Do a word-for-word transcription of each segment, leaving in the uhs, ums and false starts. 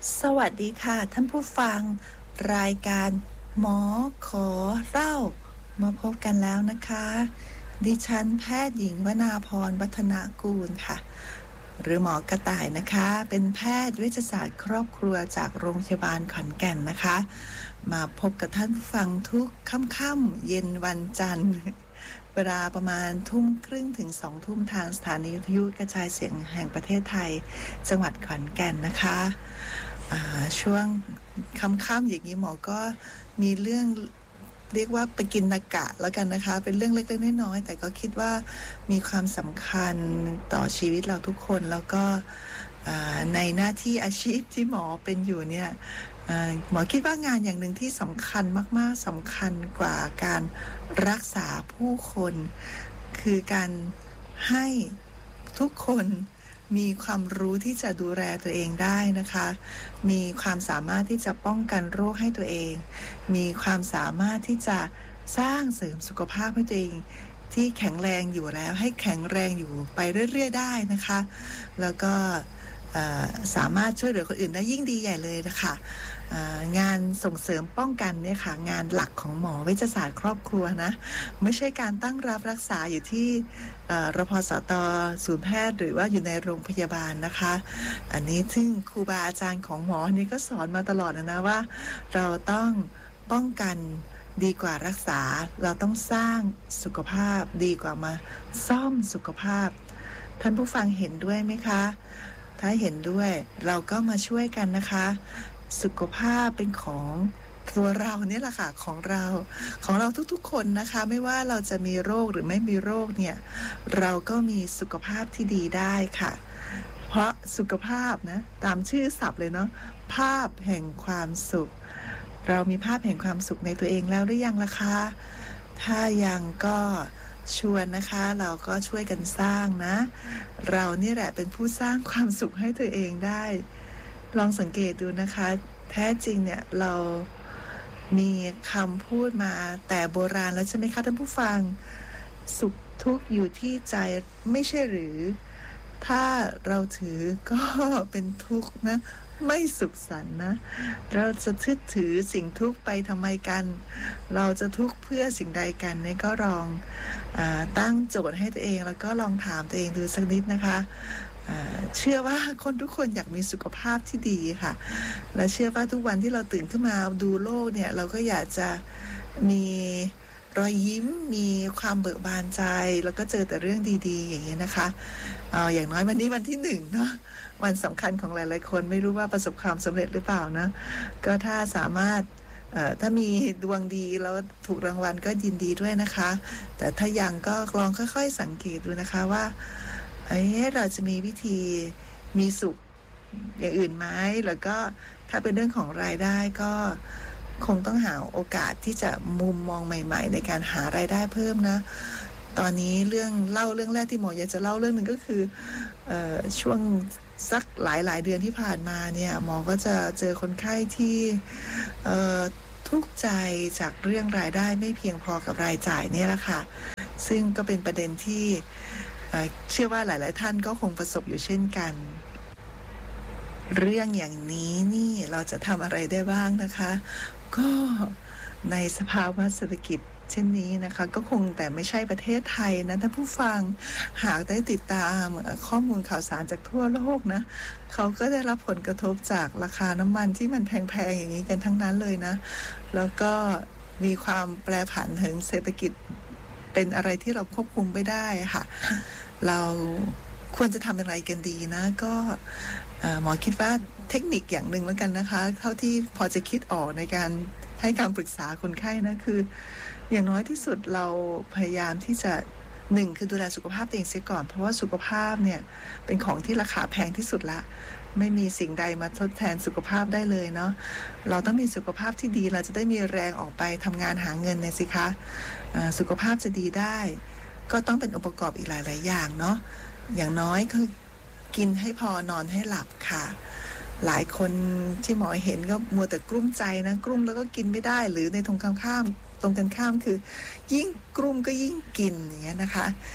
สวัสดีค่ะท่านผู้ฟังรายการหมอขอเล่ามาพบกันแล้วนะคะดิฉันแพทย์หญิงวนาพรวัฒนากูลค่ะหรือหมอกระต่ายนะคะเป็นแพทย์เวชศาสตร์ครอบครัวจากโรงพยาบาลขอนแก่นนะคะมาพบกับท่านผู้ฟังทุกค่ำๆเย็นวันจันทร์เวลาประมาณทุ่มครึ่งถึงสองทุ่มทางสถานีวิทยุกระจายเสียงแห่งประเทศไทยจังหวัดขอนแก่นนะคะช่วงค่ำๆอย่างนี้หมอก็มีเรื่องเรียกว่าไปกินนากะแล้วกันนะคะเป็นเรื่องเล็กๆน้อยๆแต่ก็คิดว่ามีความสำคัญต่อชีวิตเราทุกคนแล้วก็ในหน้าที่อาชีพที่หมอเป็นอยู่เนี่ยหมอคิดว่างานอย่างหนึ่งที่สำคัญมากๆสำคัญกว่าการรักษาผู้คนคือการให้ทุกคนมีความรู้ที่จะดูแลตัวเองได้นะคะมีความสามารถที่จะป้องกันโรคให้ตัวเองมีความสามารถที่จะสร้างเสริมสุขภาพให้ตัวเองที่แข็งแรงอยู่แล้วให้แข็งแรงอยู่ไปเรื่อยๆได้นะคะแล้วก็สามารถช่วยเหลือคนอื่นได้ยิ่งดีใหญ่เลยนะคะงานส่งเสริมป้องกันเนี่ยค่ะงานหลักของหมอเวชศาสตร์ครอบครัวนะไม่ใช่การตั้งรับรักษาอยู่ที่รพสตศูนย์แพทย์หรือว่าอยู่ในโรงพยาบาลนะคะอันนี้ซึ่งครูบาอาจารย์ของหมอนี่ก็สอนมาตลอดนะว่าเราต้องป้องกันดีกว่ารักษาเราต้องสร้างสุขภาพดีกว่ามาซ่อมสุขภาพท่านผู้ฟังเห็นด้วยไหมคะถ้าเห็นด้วยเราก็มาช่วยกันนะคะสุขภาพเป็นของตัวเราเนี่ยแหละค่ะของเราของเราทุกๆคนนะคะไม่ว่าเราจะมีโรคหรือไม่มีโรคเนี่ยเราก็มีสุขภาพที่ดีได้ค่ะเพราะสุขภาพนะตามชื่อศัพท์เลยเนาะภาพแห่งความสุขเรามีภาพแห่งความสุขในตัวเองแล้วหรือยังล่ะคะถ้ายังก็ชวนนะคะเราก็ช่วยกันสร้างนะเรานี่แหละเป็นผู้สร้างความสุขให้ตัวเองได้ลองสังเกตดูนะคะแท้จริงเนี่ยเรามีคำพูดมาแต่โบราณแล้วใช่ไหมคะท่านผู้ฟังสุขทุกข์อยู่ที่ใจไม่ใช่หรือถ้าเราถือก็เป็นทุกข์นะไม่สุขสันต์นะเราจะทึดถือสิ่งทุกข์ไปทำไมกันเราจะทุกข์เพื่อสิ่งใดกันเนี่ยก็ลองอาตั้งโจทย์ให้ตัวเองแล้วก็ลองถามตัวเองดูสักนิดนะคะเชื่อว่าคนทุกคนอยากมีสุขภาพที่ดีค่ะและเชื่อว่าทุกวันที่เราตื่นขึ้นมาดูโลกเนี่ยเราก็อยากจะมีรอยยิ้มมีความเบิกบานใจแล้วก็เจอแต่เรื่องดีๆอย่างนี้นะคะเอาอย่างน้อยวันนี้วันที่หนึ่งเนาะวันสำคัญของหลายๆคนไม่รู้ว่าประสบความสำเร็จหรือเปล่านะก็ถ้าสามารถถ้ามีดวงดีแล้วถูกรางวัลก็ยินดีด้วยนะคะแต่ถ้ายังก็ลองค่อยๆสังเกตดูนะคะว่าเอ๊ะเราจะมีวิธีมีสุขอย่างอื่นไหมแล้วก็ถ้าเป็นเรื่องของรายได้ก็คงต้องหาโอกาสที่จะมุมมองใหม่ๆในการหารายได้เพิ่มนะตอนนี้เรื่องเล่าเรื่องแรกที่หมออยากจะเล่าเรื่องหนึ่งก็คือเอ่อช่วงสักหลายๆเดือนที่ผ่านมาเนี่ยหมอก็จะเจอคนไข้ที่เอ่อทุกข์ใจจากเรื่องรายได้ไม่เพียงพอกับรายจ่ายเนี่ยแหละค่ะซึ่งก็เป็นประเด็นที่เชื่อว่าหลายๆท่านก็คงประสบอยู่เช่นกันเรื่องอย่างนี้นี่เราจะทำอะไรได้บ้างนะคะก็ในสภาวะเศรษฐกิจเช่นนี้นะคะก็คงแต่ไม่ใช่ประเทศไทยนะท่านผู้ฟังหากได้ติดตามข้อมูลข่าวสารจากทั่วโลกนะเขาก็ได้รับผลกระทบจากราคาน้ำมันที่มันแพงๆอย่างนี้กันทั้งนั้นเลยนะแล้วก็มีความแปรผันถึงเศรษฐกิจเป็นอะไรที่เราควบคุมไม่ได้ค่ะเราควรจะทำอะไรกันดีนะก็หมอคิดว่าเทคนิคอย่างหนึ่งแล้วกันนะคะเท่าที่พอจะคิดออกในการให้คำปรึกษาคนไข้นะคืออย่างน้อยที่สุดเราพยายามที่จะหนึ่งคือดูแลสุขภาพตัวเองเสียก่อนเพราะว่าสุขภาพเนี่ยเป็นของที่ราคาแพงที่สุดละไม่มีสิ่งใดมาทดแทนสุขภาพได้เลยเนาะเราต้องมีสุขภาพที่ดีเราจะได้มีแรงออกไปทำงานหาเงินเนี่ยสิคะสุขภาพจะดีได้ก็ต้องเป็นองค์ประกอบอีกหลายๆอย่างเนาะอย่างน้อยคือกินให้พอนอนให้หลับค่ะหลายคนที่หมอเห็นก็มัวแต่กลุ้มใจนะกลุ้มแล้วก็กินไม่ได้หรือในตรงข้ามข้ามตรงกันข้ามคือยิ่งกลุ้มก็ยิ่งกินอย่างเงี้ยนะคะ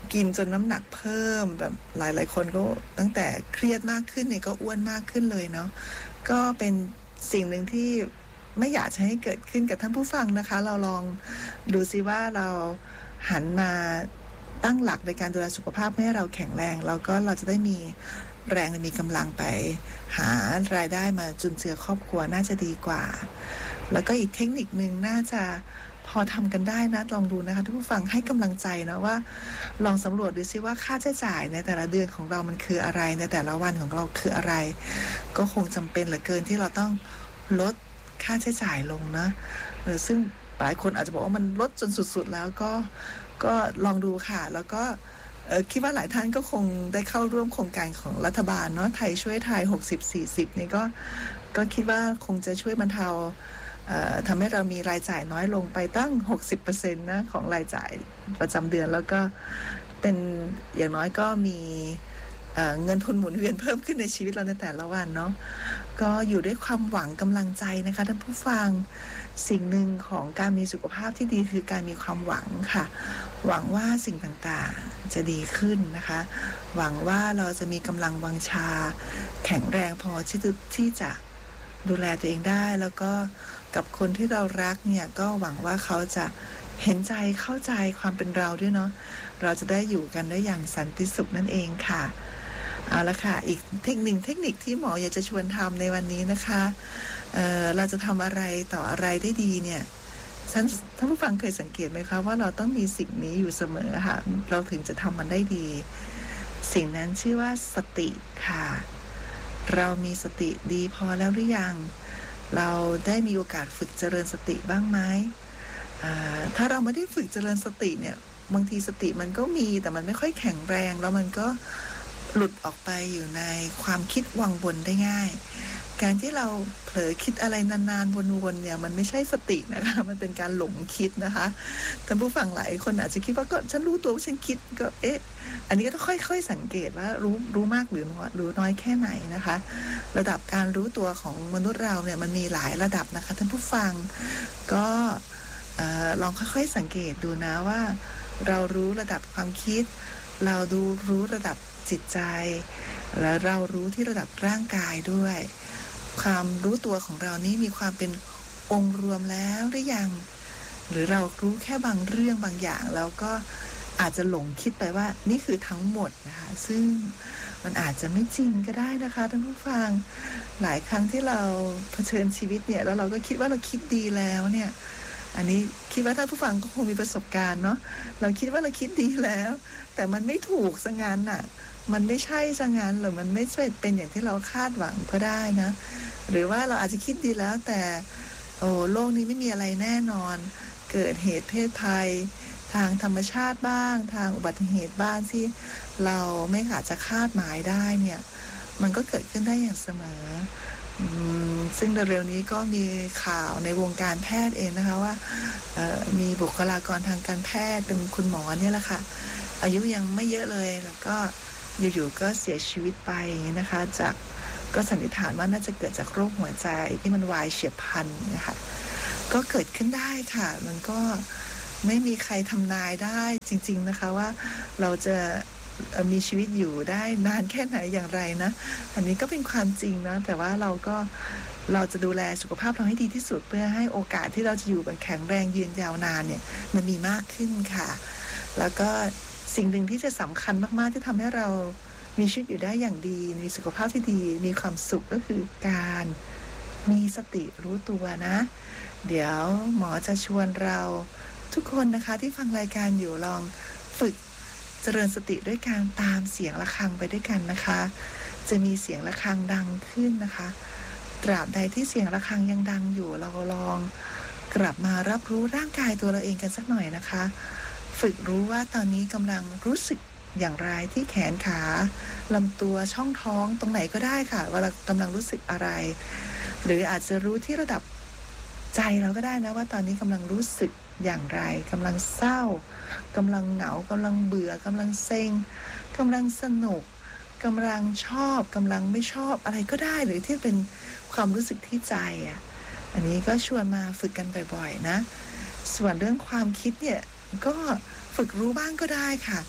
กินจนน้ำหนักเพิ่มแบบหลายๆคนก็ตั้งแต่เครียดมากขึ้นเนี่ยก็อ้วนมากขึ้นเลยเนาะก็เป็นสิ่งหนึ่งที่ไม่อยากจะให้เกิดขึ้นกับท่านผู้ฟังนะคะเราลองดูซิว่าเราหันมาตั้งหลักในการดูแลสุขภาพให้เราแข็งแรงแล้วก็เราจะได้มีแรงมีกำลังไปหารายได้มาจุนเจือครอบครัวน่าจะดีกว่าแล้วก็อีกเทคนิคนึงน่าจะพอทำกันได้นะลองดูนะคะทุกผู้ฟังให้กำลังใจนะว่าลองสำรวจดูซิว่าค่าใช้จ่ายในแต่ละเดือนของเรามันคืออะไรในแต่ละวันของเราคืออะไรก็คงจำเป็นเหลือเกินที่เราต้องลดค่าใช้จ่ายลงนะเออซึ่งหลายคนอาจจะบอกว่ามันลดจนสุดๆแล้วก็ก็ลองดูค่ะแล้วก็เออคิดว่าหลายท่านก็คงได้เข้าร่วมโครงการของรัฐบาลเนาะไทยช่วยไทยหกสิบ สี่สิบนี่ก็ก็คิดว่าคงจะช่วยบรรเทาทำให้เรามีรายจ่ายน้อยลงไปตั้ง หกสิบเปอร์เซ็นต์ นะของรายจ่ายประจำเดือนแล้วก็เป็นอย่างน้อยก็มีเอ่อเงินทุนหมุนเวียนเพิ่มขึ้นในชีวิตเราในแต่ละวันเนาะก็อยู่ด้วยความหวังกำลังใจนะคะท่านผู้ฟังสิ่งหนึ่งของการมีสุขภาพที่ดีคือการมีความหวังค่ะหวังว่าสิ่งต่างๆจะดีขึ้นนะคะหวังว่าเราจะมีกำลังวังชาแข็งแรงพอที่จะที่จะดูแลตัวเองได้แล้วก็กับคนที่เรารักเนี่ยก็หวังว่าเขาจะเห็นใจเข้าใจความเป็นเราด้วยเนาะเราจะได้อยู่กันได้อย่างสันติสุขนั่นเองค่ะเอาละค่ะอีกเทคนิคเทคนิคที่หมออยากจะชวนทำในวันนี้นะคะเอ่อเราจะทำอะไรต่ออะไรได้ดีเนี่ยท่านผู้ฟังเคยสังเกตไหมคะว่าเราต้องมีสิ่งนี้อยู่เสมอค่ะเราถึงจะทำมันได้ดีสิ่งนั้นชื่อว่าสติค่ะเรามีสติดีพอแล้วหรือยังเราได้มีโอกาสฝึกเจริญสติบ้างไหมถ้าเราไม่ได้ฝึกเจริญสติเนี่ยบางทีสติมันก็มีแต่มันไม่ค่อยแข็งแรงแล้วมันก็หลุดออกไปอยู่ในความคิดวังวนได้ง่ายการที่เราเผลอคิดอะไรนานๆวนๆเนี่ยมันไม่ใช่สตินะคะมันเป็นการหลงคิดนะคะท่านผู้ฟังหลายคนอาจจะคิดว่าก็ฉันรู้ตัวว่าฉันคิดก็เอ๊ะอันนี้ก็ต้องค่อยๆสังเกตว่ารู้รู้มากหรือน้อยรู้น้อยแค่ไหนนะคะระดับการรู้ตัวของมนุษย์เราเนี่ยมันมีหลายระดับนะคะท่านผู้ฟังก็ลองค่อยๆสังเกตดูนะว่าเรารู้ระดับความคิดเราดูรู้ระดับจิตใจและเรารู้ที่ระดับร่างกายด้วยความรู้ตัวของเรานี้มีความเป็นองค์รวมแล้วหรือยังหรือเรารู้แค่บางเรื่องบางอย่างแล้วก็อาจจะหลงคิดไปว่านี่คือทั้งหมดนะคะซึ่งมันอาจจะไม่จริงก็ได้นะคะท่านผู้ฟังหลายครั้งที่เราเผชิญชีวิตเนี่ยแล้วเราก็คิดว่าเราคิดดีแล้วเนี่ยอันนี้คิดว่าท่านผู้ฟังก็คงมีประสบการณ์เนาะเราคิดว่าเราคิดดีแล้วแต่มันไม่ถูกซะงั้นน่ะมันไม่ใช่ซะงั้นหรือมันไม่ใช่เป็นอย่างที่เราคาดหวังก็ได้นะหรือว่าเราอาจจะคิดดีแล้วแต่โอ้โลกนี้ไม่มีอะไรแน่นอนเกิดเหตุเพศภัยทางธรรมชาติบ้างทางอุบัติเหตุบ้างที่เราไม่อาจจะคาดหมายได้เนี่ยมันก็เกิดขึ้นได้อย่างเสมอซึ่งเร็วๆนี้ก็มีข่าวในวงการแพทย์เองนะคะว่ามีบุคลากรทางการแพทย์เป็นคุณหมอเนี่ยแหละค่ะอายุยังไม่เยอะเลยแล้วก็อยู่ๆก็เสียชีวิตไปอย่างนี้นะคะจากก็สันนิษฐานว่าน่าจะเกิดจากโรคหัวใจที่มันวายเฉียบพลันนะคะก็เกิดขึ้นได้ค่ะมันก็ไม่มีใครทำนายได้จริงๆนะคะว่าเราจะมีชีวิตอยู่ได้นานแค่ไหนอย่างไรนะอันนี้ก็เป็นความจริงนะแต่ว่าเราก็เราจะดูแลสุขภาพเราให้ดีที่สุดเพื่อให้โอกาสที่เราจะอยู่แบบแข็งแรงยืนยาวนานเนี่ยมันมีมากขึ้นค่ะแล้วก็สิ่งหนึ่งที่จะสำคัญมากๆที่ทำให้เรามีชีวิตอยู่ได้อย่างดีมีสุขภาพที่ดีมีความสุขก็คือการมีสติรู้ตัวนะเดี๋ยวหมอจะชวนเราทุกคนนะคะที่ฟังรายการอยู่ลองฝึกเจริญสติด้วยการตามเสียงะระฆังไปด้วยกันนะคะจะมีเสียงะระฆังดังขึ้นนะคะตราบใดที่เสียงะระฆังยังดังอยู่เราลองกลับมารับรู้ร่างกายตัวเราเองกันสักหน่อยนะคะฝึกรู้ว่าตอนนี้กำลังรู้สึกอย่างไรที่แขนขาลำตัวช่องท้องตรงไหนก็ได้ค่ะว่าเรากำลังรู้สึกอะไรหรืออาจจะรู้ที่ระดับใจเราก็ได้นะว่าตอนนี้กำลังรู้สึกอย่างไรกำลังเศร้ากำลังเหงากำลังเบื่อกำลังเซ็งกำลังสนุกกำลังชอบกำลังไม่ชอบอะไรก็ได้หรือที่เป็นความรู้สึกที่ใจอ่ะอันนี้ก็ชวนมาฝึกกันบ่อยๆนะส่วนเรื่องความคิดเนี่ยก็ฝึกรู้บ้างก็ได้ค่ะ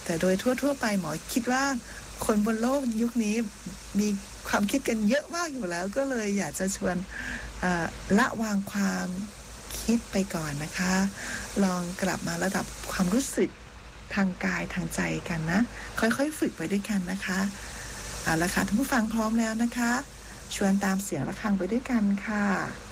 แต่โดยทั่วๆไปหมอคิดว่าคนบนโลกยุคนี้มีความคิดกันเยอะมากอยู่แล้วก็เลยอยากจะชวนละวางความคิดไปก่อนนะคะลองกลับมาระดับความรู้สึกทางกายทางใจกันนะค่อยๆฝึกไปด้วยกันนะคะเอาละค่ะท่านผู้ฟังพร้อมแล้วนะคะชวนตามเสียงระฆังไปด้วยกันค่ะ